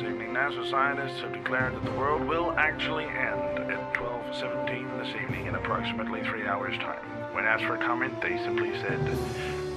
evening, NASA scientists have declared that the world will actually end at 12:17 this evening in approximately 3 hours' time. When asked for comment, they simply said,